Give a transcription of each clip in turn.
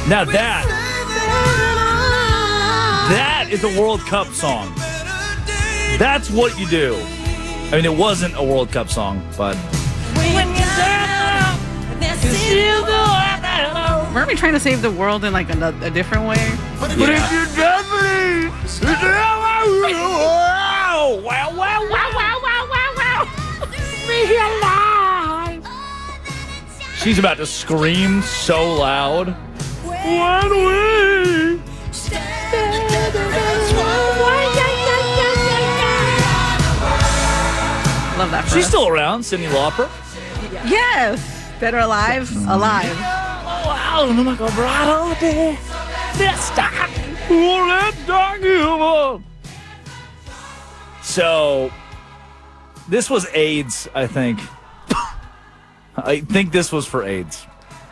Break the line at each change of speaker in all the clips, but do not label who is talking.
Now that is a World Cup song. That's what you do. I mean, it wasn't a World Cup song, but...
Weren't we trying to save the world in like a different way?
But if you judge me, she's about to scream so loud. When we
Love that.
She's still around, Cyndi Lauper.
Yes. Dead or alive? Alive.
So, this was AIDS, I think. I think this was for AIDS.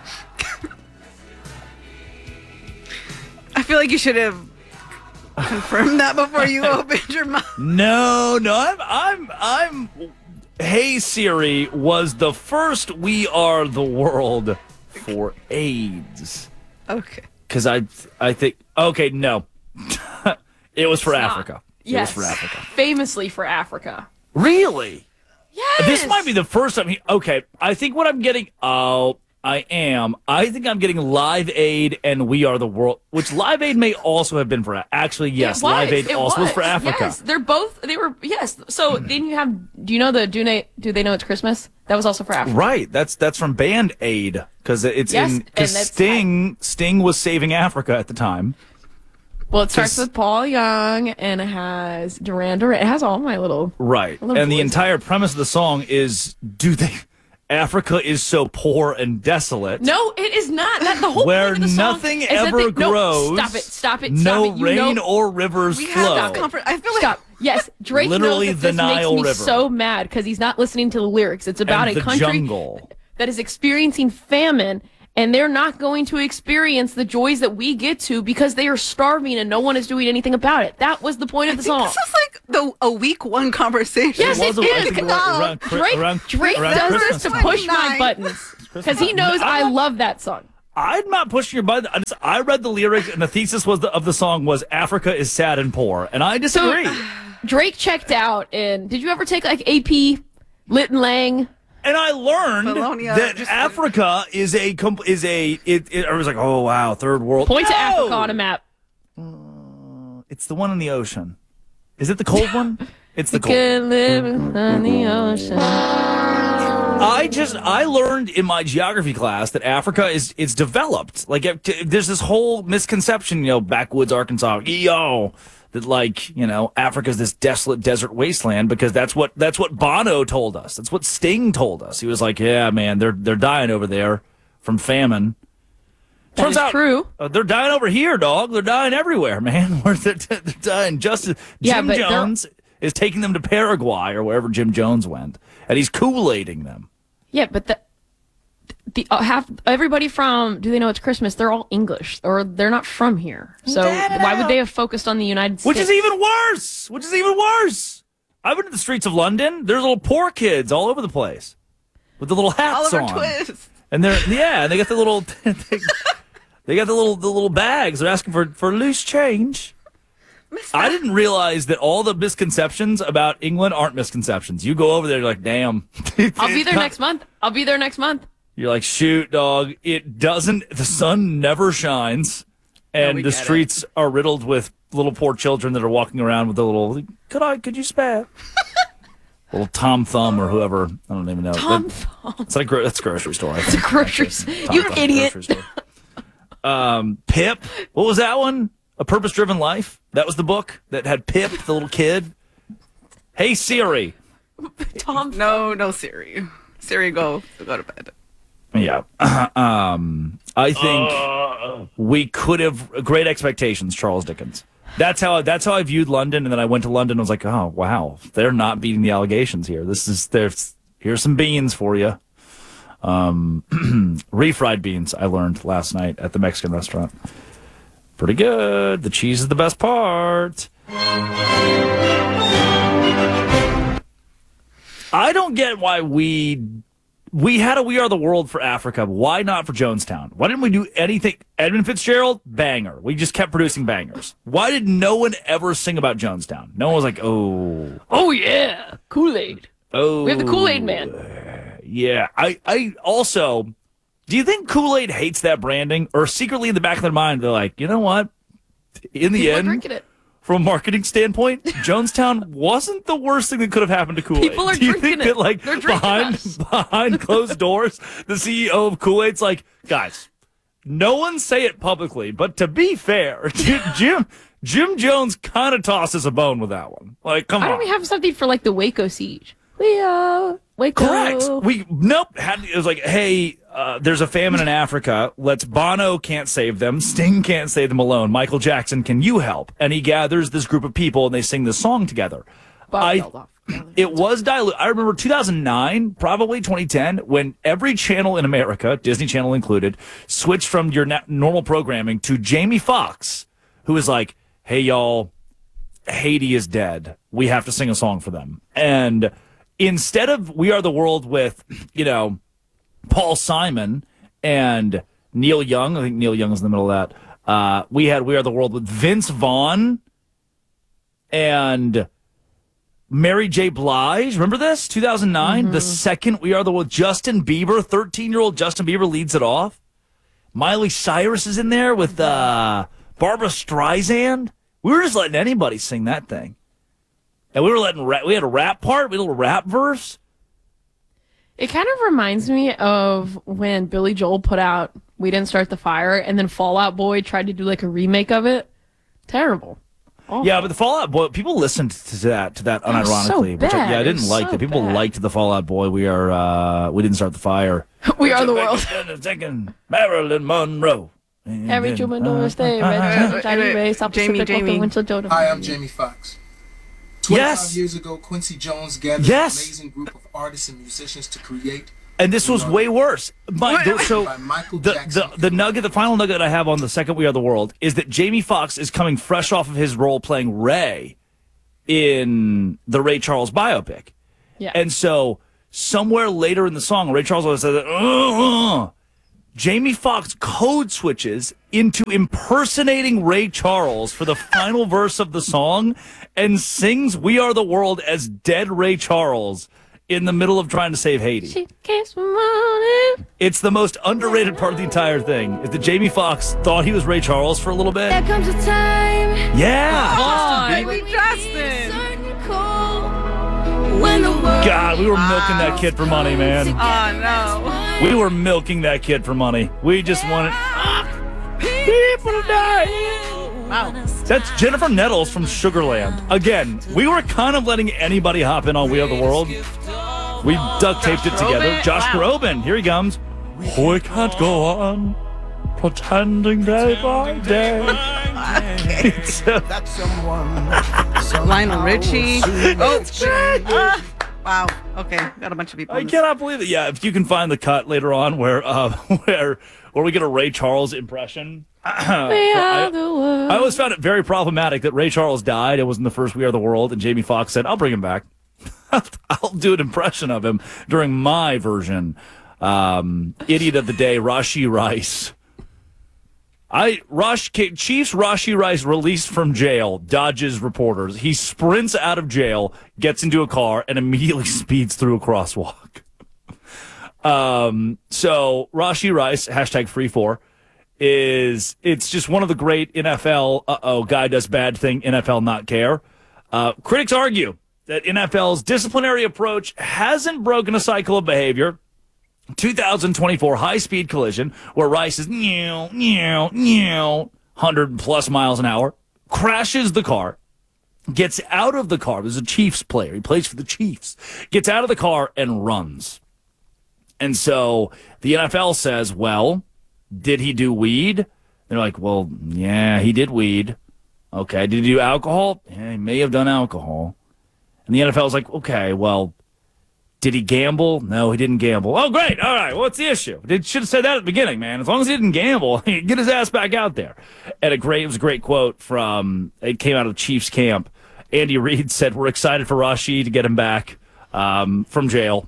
I feel like you should have confirmed that before you opened your mouth.
No, I'm Hey Siri was the first We Are the World for AIDS.
Okay.
Because I think, okay, no. It was for
It's not.
Africa.
Yes.
It was for Africa.
Famously for Africa.
Really?
Yes.
This might be the first time. Okay, I think what I'm getting. I think I'm getting Live Aid and We Are the World, which Live Aid may also have been for. Actually, yes, Live Aid also was for Africa.
Yes, they were. Yes. So then you have. Do you know the Do They Know It's Christmas? That was also for Africa.
Right. That's from Band Aid because it's
Yes,
because Sting was saving Africa at the time.
Well, it starts with Paul Young and it has Duran Duran. It has all my little
Right.
little
And the
boys.
entire premise of the song is Africa is so poor and desolate.
No, it is not. That the whole
Where
point of the song
nothing
is that
ever grows.
No, stop it.
No
You
rain
know-
or rivers
We
flow.
have comfort. I feel like
Stop. Yes, Drake
Literally
knows that
the
this
Nile
makes me
River.
so mad because he's not listening to the lyrics. It's about
And
a
the
country
jungle.
that is experiencing famine, and they're not going to experience the joys that we get to because they are starving and no one is doing anything about it. That was the point of the song.
this is like a week one conversation.
Yes,
It was
it
I
is.
think around
Drake
around
does
Christmas
this to
time.
push my
29.
buttons because he knows I love that song.
I'm not pushing your button. I read the lyrics, and the thesis of the song was Africa is sad and poor, and I disagree.
Drake checked out, and did you ever take like AP Lit and Lang?
And I learned
Bologna,
that
just-
Africa is a. I was like, oh wow, third world.
Point to
No!
Africa on a map.
It's the one in the ocean. Is it the cold one? It's the cold.
Can live on the ocean.
I learned in my geography class that Africa is developed. Like there's this whole misconception, backwoods Arkansas, that Africa's this desolate desert wasteland because that's what Bono told us. That's what Sting told us. He was like, yeah, man, they're dying over there from famine.
That is true.
They're dying over here, dog. They're dying everywhere, man. They're dying. Jim
but
Jones is taking them to Paraguay or wherever Jim Jones went, and he's Kool-Aiding them.
Yeah, but everybody from Do They Know It's Christmas? They're all English, or they're not from here. So why would they have focused on the United States?
Which is even worse. I've been to the streets of London. There's little poor kids all over the place with the little hats
Oliver
on.
Twist.
And they got the little they got the little bags. They're asking for loose change. I didn't realize that all the misconceptions about England aren't misconceptions. You go over there, you're like, damn.
I'll be there next month.
You're like, shoot, dog. It doesn't. The sun never shines, and
we
the
get it.
streets are riddled with little poor children that are walking around with a little. Could you spare? Little Tom Thumb or whoever. I don't even know.
Tom Thumb.
It's like that's grocery store. I
It's a
think.
grocery.
Tom
You
Thumb,
idiot.
grocery store. Pip. What was that one? A Purpose-Driven Life. That was the book that had Pip, the little kid. Hey Siri.
Tom.
No, Siri. Siri, go to bed.
Yeah. I think we could have Great Expectations, Charles Dickens. That's how I viewed London, and then I went to London and was like, oh wow, they're not beating the allegations here. Here's some beans for you. Refried beans I learned last night at the Mexican restaurant. Pretty good. The cheese is the best part. I don't get why we We had a We Are the World for Africa. Why not for Jonestown? Why didn't we do anything? Edmund Fitzgerald, banger. We just kept producing bangers. Why did no one ever sing about Jonestown? No one was like, oh.
Oh, yeah. Kool-Aid.
Oh.
We have the Kool-Aid Man.
Yeah. I also, do you think Kool-Aid hates that branding? Or secretly in the back of their mind, they're like, you know what? In the
People are
end,
drinking it.
from a marketing standpoint, Jonestown wasn't the worst thing that could have happened to Kool-Aid.
People are
Do you
drinking
think
it.
that, like,
They're drinking us.
behind closed doors, the CEO of Kool-Aid's like, guys, no one say it publicly, but to be fair, Jim Jones kind of tosses a bone with that one. Like, come
Why
on.
don't we have something for like the Waco siege? We Waco.
Correct. It was like, hey, there's a famine in Africa. Bono can't save them. Sting can't save them alone. Michael Jackson, can you help? And he gathers this group of people and they sing this song together. It was dilute. I remember 2009, probably 2010, when every channel in America, Disney Channel included, switched from your normal programming to Jamie Foxx, who was like, hey, y'all, Haiti is dead. We have to sing a song for them. And instead of We Are the World with, Paul Simon and Neil Young, I think Neil Young is in the middle of that, we had We Are the World with Vince Vaughn and Mary J. Blige. Remember this? 2009? The second We Are the World. Justin Bieber, 13-year-old Justin Bieber leads it off. Miley Cyrus is in there with Barbara Streisand. We were just letting anybody sing that thing. And we had a rap part, we had a little rap verse.
It kind of reminds me of when Billy Joel put out We Didn't Start the Fire, and then Fall Out Boy tried to do like a remake of it. Terrible. Awful.
Yeah, but the Fall Out Boy, people listened to that unironically.
so
which
bad.
I didn't
It was
like
so
it. People
bad.
liked the Fall Out Boy. We Didn't Start the Fire.
We Are the World.
Second, Marilyn Monroe.
Every troubadour stay red.
Jamie.
Hi, I'm Jamie Foxx. 25
Yes.
years ago, Quincy Jones gathered
Yes.
an amazing group of artists and musicians to create.
And this was way worse. So
By Michael Jackson.
the final nugget I have on the second We Are the World is that Jamie Foxx is coming fresh off of his role playing Ray in the Ray Charles biopic.
Yeah.
And so somewhere later in the song, Ray Charles always said, Jamie Foxx code switches into impersonating Ray Charles for the final verse of the song and sings We Are the World as dead Ray Charles in the middle of trying to save Haiti.
She keeps running.
It's the most underrated part of the entire thing, is that Jamie Foxx thought he was Ray Charles for a little bit.
There comes a time.
Yeah.
Baby Justin.
God, we were milking that kid for money, man.
Oh, no.
We were milking that kid for money. We just wanted people to die.
Wow.
That's Jennifer Nettles from Sugarland. Again, we were kind of letting anybody hop in on We Are the World. We duct taped it together.
Groban?
Josh
Wow.
Groban, here he comes. We can't go on pretending day by day.
Lionel Richie. Wow. Okay. Got a bunch of people.
I
in this.
cannot believe it. Yeah, if you can find the cut later on where we get a Ray Charles impression.
We are the world.
I always found it very problematic that Ray Charles died. It wasn't the first We Are the World, and Jamie Foxx said, "I'll bring him back. I'll do an impression of him during my version." Idiot of the day, Rashee Rice. Chiefs Rashee Rice released from jail, dodges reporters. He sprints out of jail, gets into a car, and immediately speeds through a crosswalk. So Rashee Rice, #free4, it's just one of the great NFL, guy does bad thing, NFL not care. Critics argue that NFL's disciplinary approach hasn't broken a cycle of behavior. 2024 high-speed collision where Rice is 100 plus miles an hour, crashes the car, gets out of the car. There's a Chiefs player. He plays for the Chiefs. Gets out of the car and runs. And so the NFL says, well, did he do weed? They're like, well, yeah, he did weed. Okay, did he do alcohol? Yeah, he may have done alcohol. And the NFL is like, okay, well, did he gamble? No, he didn't gamble. Oh, great. All right. What's the issue? Should have said that at the beginning, man. As long as he didn't gamble, get his ass back out there. And it was a great quote it came out of the Chiefs camp. Andy Reid said, we're excited for Rashee to get him back. from jail.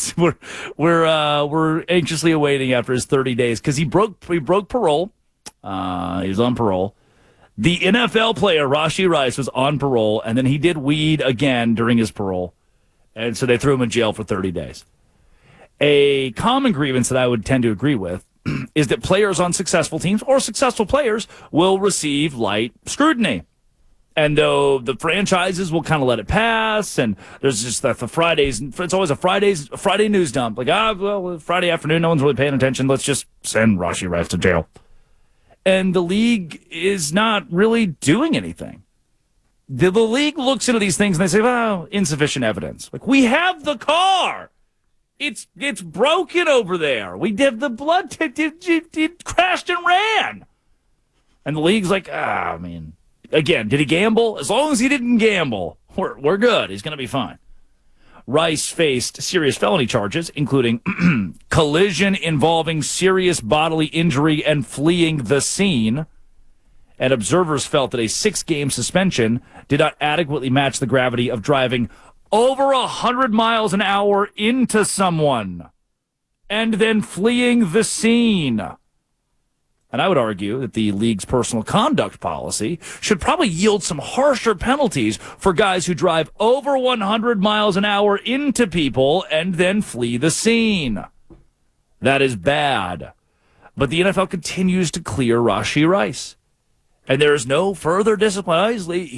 We're anxiously awaiting after his 30 days because he broke parole. He was on parole. The NFL player Rashee Rice was on parole, and then he did weed again during his parole, and so they threw him in jail for 30 days. A common grievance that I would tend to agree with is that players on successful teams or successful players will receive light scrutiny. And though the franchises will kind of let it pass, and there's just the Fridays, it's always a Friday news dump. Like, Friday afternoon, no one's really paying attention. Let's just send Rashee Rice to jail. And the league is not really doing anything. The league looks into these things and they say, well, insufficient evidence. Like, we have the car. It's broken over there. We did the blood, it crashed and ran. And the league's like, again, did he gamble? As long as he didn't gamble, we're good. He's going to be fine. Rice faced serious felony charges, including collision involving serious bodily injury and fleeing the scene. And observers felt that a 6-game suspension did not adequately match the gravity of driving over 100 miles an hour into someone and then fleeing the scene. And I would argue that the league's personal conduct policy should probably yield some harsher penalties for guys who drive over 100 miles an hour into people and then flee the scene. That is bad. But the NFL continues to clear Rashee Rice. And there is no further discipline.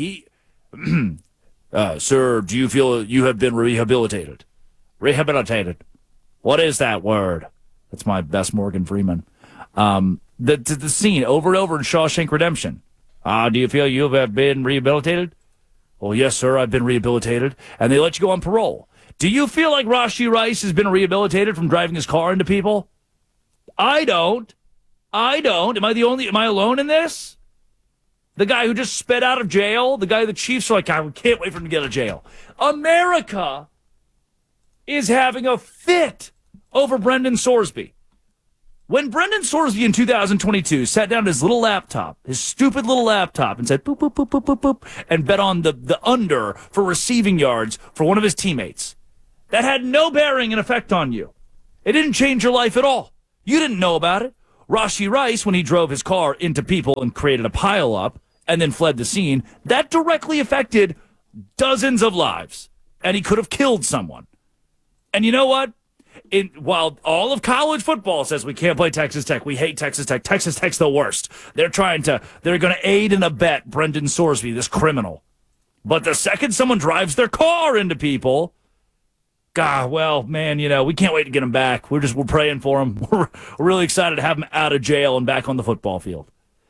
Sir, do you feel you have been rehabilitated? Rehabilitated. What is that word? That's my best Morgan Freeman. The scene over and over in Shawshank Redemption. Do you feel you have been rehabilitated? Well, yes, sir, I've been rehabilitated. And they let you go on parole. Do you feel like Rashee Rice has been rehabilitated from driving his car into people? I don't. Am I alone in this? The guy who just sped out of jail, the guy the Chiefs are like, I can't wait for him to get out of jail. America is having a fit over Brendan Sorsby. When Brendan Sorsby in 2022 sat down at his little laptop, his stupid little laptop, and said, boop, boop, boop, boop, boop, boop, and bet on the under for receiving yards for one of his teammates, that had no bearing and effect on you. It didn't change your life at all. You didn't know about it. Rashee Rice, when he drove his car into people and created a pileup and then fled the scene, that directly affected dozens of lives. And he could have killed someone. And you know what? While all of college football says we can't play Texas Tech, we hate Texas Tech. Texas Tech's the worst. They're going to aid and abet Brendan Sorsby, this criminal. But the second someone drives their car into people, God, well, man, we can't wait to get him back. We're praying for him. We're really excited to have him out of jail and back on the football field.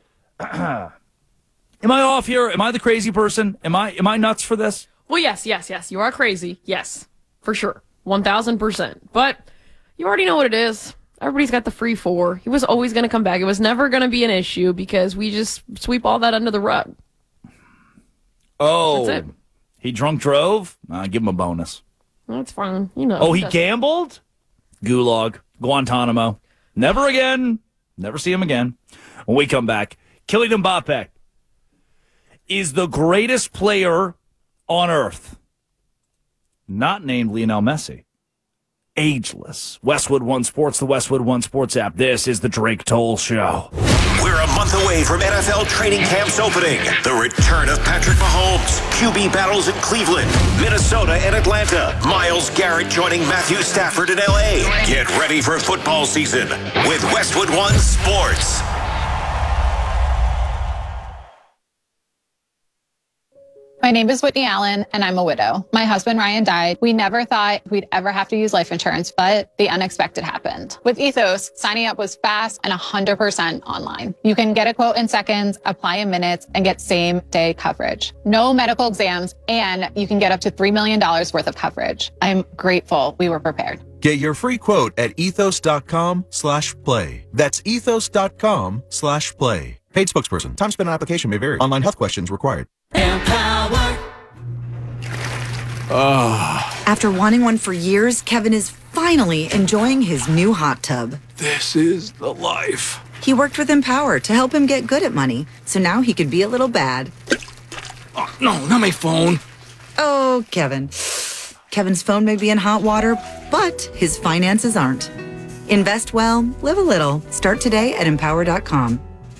Am I off here? Am I the crazy person? Am I nuts for this?
Well, yes. You are crazy. Yes, for sure. 1,000%. But you already know what it is. Everybody's got the free 4. He was always going to come back. It was never going to be an issue because we just sweep all that under the rug.
Oh,
that's it.
He drunk drove? Give him a bonus.
That's fine.
Oh, he gambled? Gulag, Guantanamo. Never again. Never see him again. When we come back, Kylian Mbappe is the greatest player on earth. Not named Lionel Messi. Ageless. Westwood One Sports, the Westwood One Sports app. This is the Drake Toll Show.
We're a month away from NFL training camps opening. The return of Patrick Mahomes, QB battles in Cleveland, Minnesota, and Atlanta. Myles Garrett joining Matthew Stafford in LA. Get ready for football season with Westwood One Sports.
My name is Whitney Allen, and I'm a widow. My husband, Ryan, died. We never thought we'd ever have to use life insurance, but the unexpected happened. With Ethos, signing up was fast and 100% online. You can get a quote in seconds, apply in minutes, and get same-day coverage. No medical exams, and you can get up to $3 million worth of coverage. I'm grateful we were prepared.
Get your free quote at ethos.com/play. That's ethos.com/play. Paid spokesperson. Time spent on application may vary. Online health questions required.
Empower. After wanting one for years, Kevin is finally enjoying his new hot tub.
This is the life.
He worked with Empower to help him get good at money, so now he could be a little bad.
Oh, no, not my phone.
Oh, Kevin. Kevin's phone may be in hot water, but his finances aren't. Invest well, live a little. Start today at Empower.com.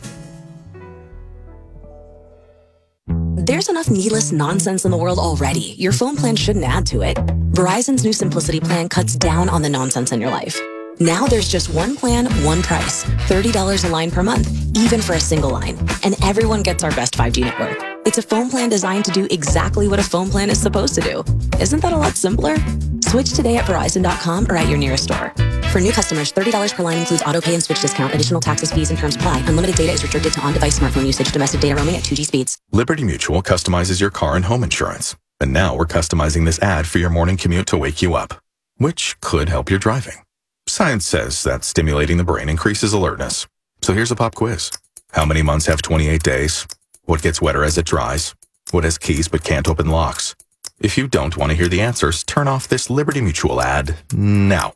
There's enough needless nonsense in the world already. Your phone plan shouldn't add to it. Verizon's new Simplicity plan cuts down on the nonsense in your life. Now there's just one plan, one price. $30 a line per month, even for a single line. And everyone gets our best 5G network. It's a phone plan designed to do exactly what a phone plan is supposed to do. Isn't that a lot simpler? Switch today at Verizon.com or at your nearest store. For new customers, $30 per line includes auto pay and switch discount. Additional taxes, fees, and terms apply. Unlimited data is restricted to on-device smartphone usage. Domestic data roaming at 2G speeds.
Liberty Mutual customizes your car and home insurance. And now we're customizing this ad for your morning commute to wake you up, which could help your driving. Science says that stimulating the brain increases alertness. So here's a pop quiz. How many months have 28 days? What gets wetter as it dries? What has keys but can't open locks? If you don't want to hear the answers, turn off this Liberty Mutual ad now.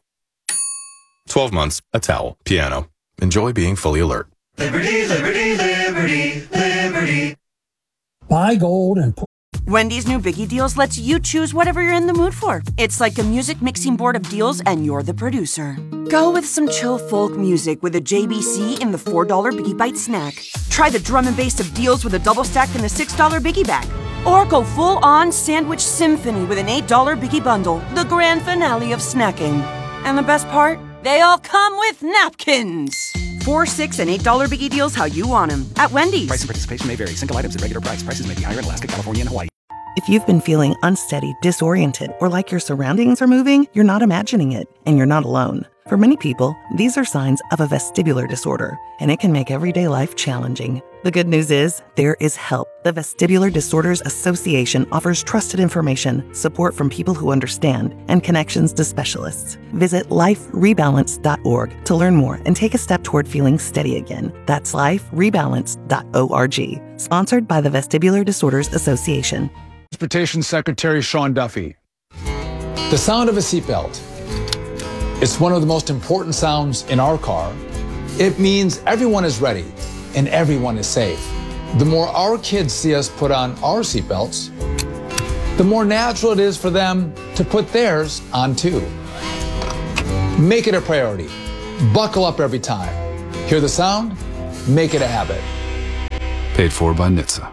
12 months, a towel, piano. Enjoy being fully alert.
Liberty, liberty, liberty, liberty.
Buy gold and...
Wendy's new Biggie Deals lets you choose whatever you're in the mood for. It's like a music mixing board of deals and you're the producer. Go with some chill folk music with a JBC in the $4 Biggie Bite snack. Try the drum and bass of deals with a double stack in the $6 Biggie bag. Or go full-on sandwich symphony with an $8 Biggie bundle, the grand finale of snacking. And the best part? They all come with napkins. $4, $6, and $8 Biggie Deals how you want them at Wendy's.
Price and participation may vary. Single items at regular price. Prices may be higher in Alaska, California, and Hawaii.
If you've been feeling unsteady, disoriented, or like your surroundings are moving, you're not imagining it, and you're not alone. For many people, these are signs of a vestibular disorder, and it can make everyday life challenging. The good news is, there is help. The Vestibular Disorders Association offers trusted information, support from people who understand, and connections to specialists. Visit liferebalance.org to learn more and take a step toward feeling steady again. That's liferebalance.org. Sponsored by the Vestibular Disorders Association.
Transportation Secretary Sean Duffy. The sound of a seatbelt. It's one of the most important sounds in our car. It means everyone is ready and everyone is safe. The more our kids see us put on our seatbelts, the more natural it is for them to put theirs on too. Make it a priority. Buckle up every time. Hear the sound? Make it a habit.
Paid for by NHTSA.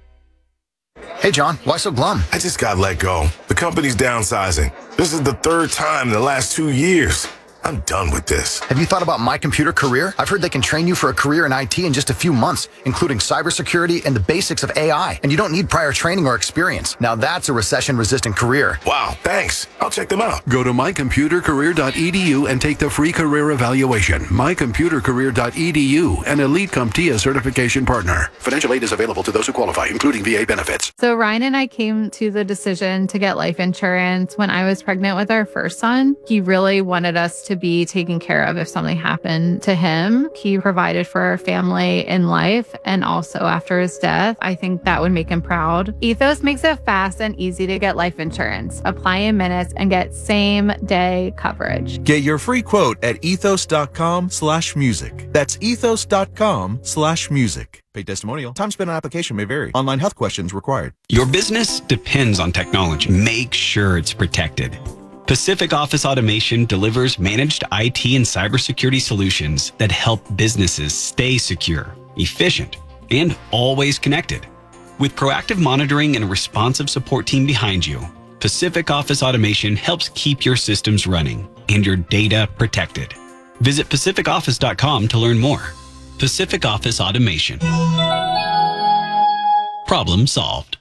Hey, John, why so glum?
I just got let go. The company's downsizing. This is the third time in the last 2 years. I'm done with this.
Have you thought about My Computer Career? I've heard they can train you for a career in IT in just a few months, including cybersecurity and the basics of AI. And you don't need prior training or experience. Now that's a recession-resistant career.
Wow, thanks. I'll check them out.
Go to mycomputercareer.edu and take the free career evaluation. mycomputercareer.edu, an Elite CompTIA certification partner. Financial aid is available to those who qualify, including VA benefits.
So Ryan and I came to the decision to get life insurance when I was pregnant with our first son. He really wanted us to be taken care of if something happened to him. He provided for our family in life and also after his death. I think that would make him proud. Ethos makes it fast and easy to get life insurance. Apply in minutes and get same day coverage.
Get your free quote at ethos.com/music. That's ethos.com/music. Paid testimonial. Time spent on application may vary. Online health questions required.
Your business depends on technology. Make sure it's protected. Pacific Office Automation delivers managed IT and cybersecurity solutions that help businesses stay secure, efficient, and always connected. With proactive monitoring and a responsive support team behind you, Pacific Office Automation helps keep your systems running and your data protected. Visit pacificoffice.com to learn more. Pacific Office Automation. Problem solved.